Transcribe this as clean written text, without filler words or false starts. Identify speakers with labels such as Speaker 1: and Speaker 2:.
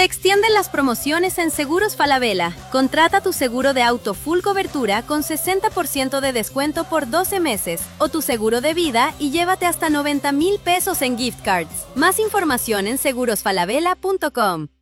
Speaker 1: Se extienden las promociones en Seguros Falabella. Contrata tu seguro de auto full cobertura con 60% de descuento por 12 meses o tu seguro de vida y llévate hasta 90,000 pesos en gift cards. Más información en segurosfalabella.com.